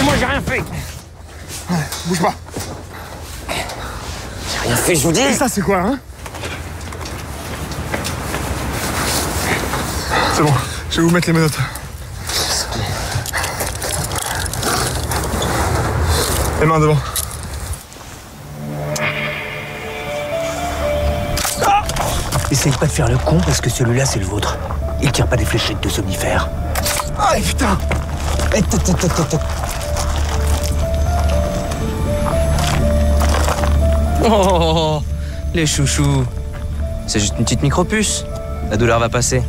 Laissez-moi, j'ai rien fait. Bouge pas. J'ai rien fait, je vous dis. Et ça, c'est quoi, hein? C'est bon, je vais vous mettre les menottes. Les mains devant. Essaye pas de faire le con parce que celui-là, c'est le vôtre. Il tire pas des fléchettes de somnifères. Ah, putain! Oh, les chouchous. C'est juste une petite micro-puce. La douleur va passer.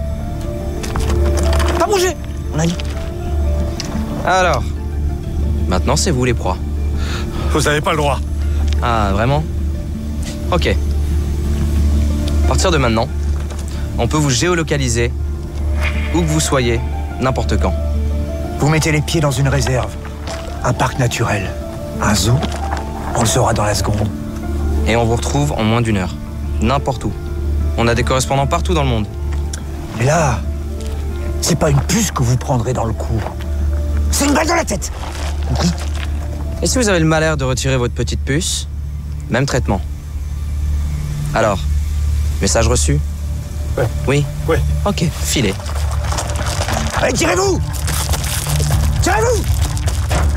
Pas bouger! On a dit. Alors, maintenant c'est vous les proies. Vous avez pas le droit. Ah, vraiment? Ok. À partir de maintenant, on peut vous géolocaliser, où que vous soyez, n'importe quand. Vous mettez les pieds dans une réserve, un parc naturel, un zoo, on le saura dans la seconde. Et on vous retrouve en moins d'1 heure. N'importe où. On a des correspondants partout dans le monde. Mais là, c'est pas une puce que vous prendrez dans le cou. C'est une balle dans la tête. Compris? Et si vous avez le malheur de retirer votre petite puce, même traitement. Alors, message reçu? Ouais. Oui? Ouais. Ok, filez. Allez, tirez-vous! Tirez-vous!